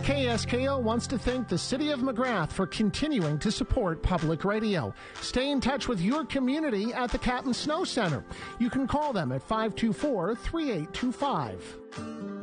KSKO wants to thank the City of McGrath for continuing to support public radio. Stay in touch with your community at the Captain Snow Center. You can call them at 524-3825.